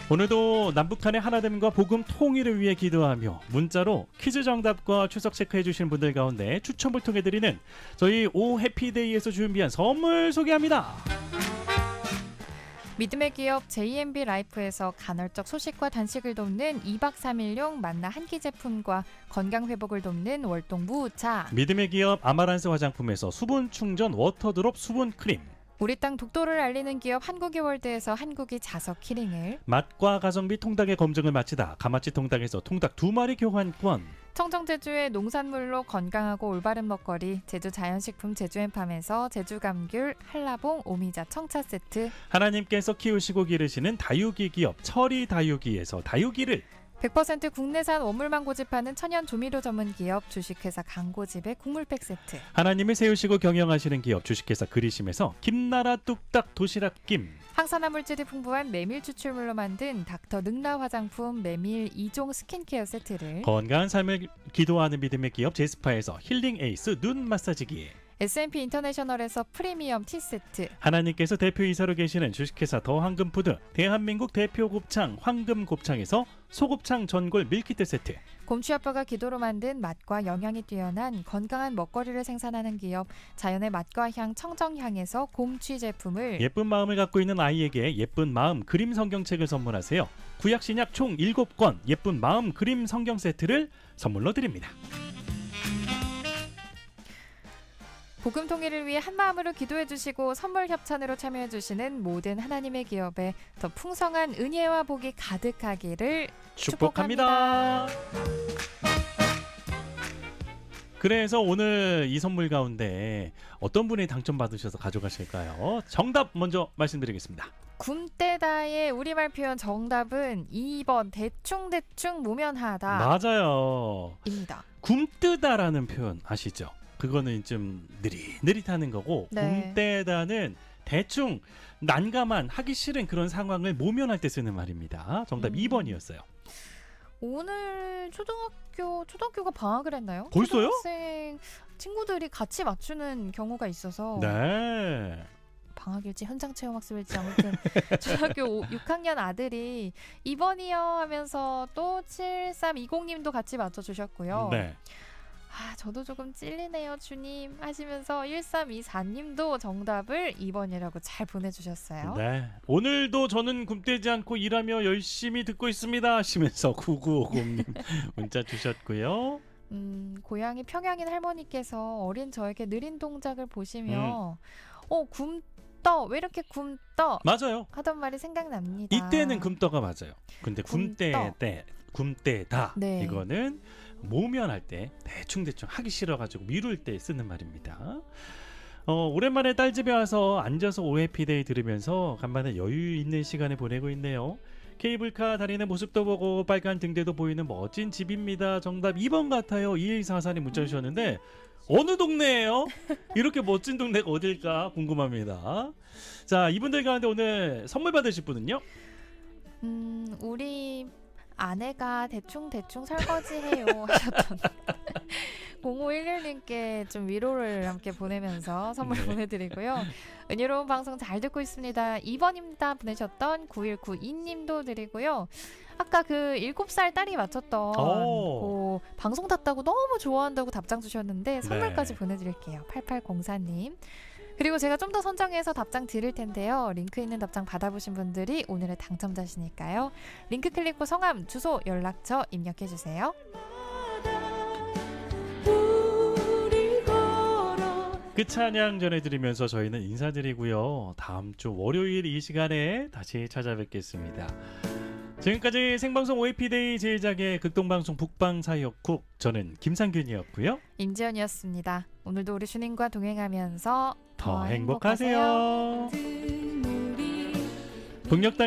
오늘도 남북한의 하나됨과 복음 통일을 위해 기도하며 문자로 퀴즈 정답과 출석 체크해 주신 분들 가운데 추첨을 통해 드리는 저희 오 해피데이에서 준비한 선물 소개합니다. 믿음의 기업 JMB 라이프에서 간헐적 소식과 단식을 돕는 2박 3일용 만나 한 끼 제품과 건강 회복을 돕는 월동 무차, 믿음의 기업 아마란스 화장품에서 수분 충전 워터드롭 수분 크림, 우리 땅 독도를 알리는 기업 한국이 월드에서 한국이 자석 키링을, 맛과 가성비 통닭의 검증을 마치다 가마치 통닭에서 통닭 2마리 교환권, 청정제주의 농산물로 건강하고 올바른 먹거리 제주 자연식품 제주앤팜에서 제주 감귤, 한라봉, 오미자 청차 세트, 하나님께서 키우시고 기르시는 다육이 기업 철이 다육이에서 다육이를, 100% 국내산 원물만 고집하는 천연 조미료 전문 기업 주식회사 강고집의 국물팩 세트, 하나님을 세우시고 경영하시는 기업 주식회사 그리심에서 김나라 뚝딱 도시락김, 항산화 물질이 풍부한 메밀 추출물로 만든 닥터 능라 화장품 메밀 2종 스킨케어 세트를, 건강한 삶을 기도하는 믿음의 기업 제스파에서 힐링 에이스 눈 마사지기, S&P 인터내셔널에서 프리미엄 티 세트, 하나님께서 대표이사로 계시는 주식회사 더 황금푸드 대한민국 대표 곱창 황금곱창에서 소곱창 전골 밀키트 세트, 곰취 아빠가 기도로 만든 맛과 영양이 뛰어난 건강한 먹거리를 생산하는 기업 자연의 맛과 향 청정향에서 곰취 제품을, 예쁜 마음을 갖고 있는 아이에게 예쁜 마음 그림 성경책을 선물하세요. 구약신약 총 7권 예쁜 마음 그림 성경 세트를 선물로 드립니다. 복음 통일을 위해 한마음으로 기도해 주시고 선물 협찬으로 참여해 주시는 모든 하나님의 기업에 더 풍성한 은혜와 복이 가득하기를 축복합니다. 그래서 오늘 이 선물 가운데 어떤 분이 당첨받으셔서 가져가실까요? 정답 먼저 말씀드리겠습니다. 굼떼다의 우리말 표현 정답은 2번 대충대충 무면하다 맞아요. 입니다. 굼뜨다라는 표현 아시죠? 그거는 좀 느릿느릿하는 거고, 네. 굼떼다는 대충 난감한 하기 싫은 그런 상황을 모면할 때 쓰는 말입니다. 정답 2번이었어요. 오늘 초등학교가 방학을 했나요? 벌써요? 초등학생 친구들이 같이 맞추는 경우가 있어서 네. 방학일지 현장 체험 학습일지 아무튼 초등학교 6학년 아들이 2번이요 하면서 또 7320님도 같이 맞춰주셨고요. 네. 저도 조금 찔리네요 주님 하시면서 1324님도 정답을 2번이라고 잘 보내주셨어요. 네. 오늘도 저는 굼떼지 않고 일하며 열심히 듣고 있습니다 하시면서 9950님 문자 주셨고요. 고향이 평양인 할머니께서 어린 저에게 느린 동작을 보시며 굼떠 왜 이렇게 굼떠 맞아요. 하던 말이 생각납니다. 이때는 굼떠가 맞아요. 근데 굼떼다 네. 이거는 모면할 때 대충대충 하기 싫어가지고 미룰 때 쓰는 말입니다. 오랜만에 딸집에 와서 앉아서 오해피데이 들으면서 간만에 여유 있는 시간을 보내고 있네요. 케이블카 다니는 모습도 보고 빨간 등대도 보이는 멋진 집입니다. 정답 2번 같아요. 2144님 문자 주셨는데 어느 동네예요? 이렇게 멋진 동네가 어딜까 궁금합니다. 자, 이분들 가운데 오늘 선물 받으실 분은요? 우리 아내가 대충 설거지해요 하셨던 0511님께 좀 위로를 함께 보내면서 선물 보내드리고요. 은혜로운 방송 잘 듣고 있습니다. 2번입니다 보내셨던 9192님도 드리고요. 아까 그 7살 딸이 맞췄던 그 방송 탔다고 너무 좋아한다고 답장 주셨는데 선물까지 보내드릴게요. 8804님. 그리고 제가 좀 더 선정해서 답장 드릴 텐데요. 링크 있는 답장 받아보신 분들이 오늘의 당첨자시니까요. 링크 클릭 후 성함, 주소, 연락처 입력해주세요. 그 찬양 전해드리면서 저희는 인사드리고요. 다음 주 월요일 이 시간에 다시 찾아뵙겠습니다. 지금까지 생방송 OAP데이 제작의 극동방송 북방사역국 저는 김상균이었고요. 임지연이었습니다. 오늘도 우리 주님과 동행하면서 더 행복하세요. 북녘